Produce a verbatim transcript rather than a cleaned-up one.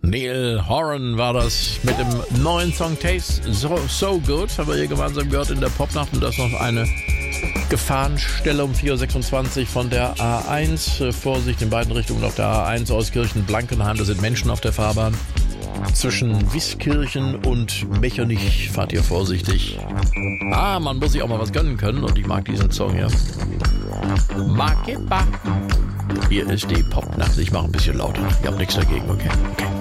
Neil Horan war das mit dem neuen Song Taste So, so Good. Haben wir hier gemeinsam gehört in der Popnacht. Und das noch eine Gefahrenstelle um vier Uhr sechsundzwanzig von der A eins. Vorsicht in beiden Richtungen auf der A eins aus Kirchen-Blankenheim. Da sind Menschen auf der Fahrbahn. Zwischen Wieskirchen und Mechernich fahrt ihr vorsichtig. Ah, man muss sich auch mal was gönnen können. Und ich mag diesen Song hier. Makeba. Hier ist die Popnacht. Ich mache ein bisschen lauter. Ich habe nichts dagegen, okay? Okay.